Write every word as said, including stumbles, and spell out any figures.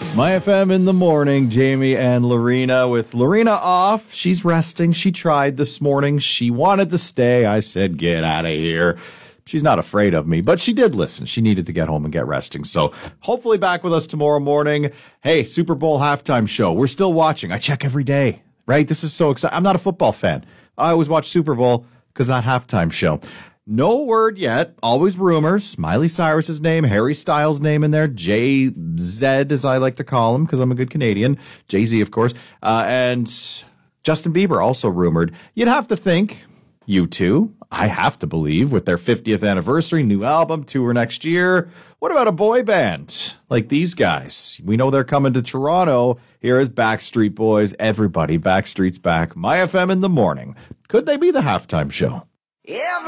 My F M in the morning, Jamie and Lorena. With Lorena off, she's resting. She tried this morning. She wanted to stay. I said, get out of here. She's not afraid of me, but she did listen. She needed to get home and get resting. So hopefully back with us tomorrow morning. Hey, Super Bowl halftime show. We're still watching. I check every day, right? This is so exciting. I'm not a football fan. I always watch Super Bowl because of that halftime show. No word yet. Always rumors. Miley Cyrus's name, Harry Styles' name in there, Jay-Z, as I like to call him, because I'm a good Canadian. Jay-Z, of course. Uh, and Justin Bieber also rumored. You'd have to think, U two, I have to believe, with their fiftieth anniversary, new album, tour next year. What about a boy band like these guys? We know they're coming to Toronto. Here is Backstreet Boys. Everybody, Backstreet's back. My F M in the morning. Could they be the halftime show? Yeah,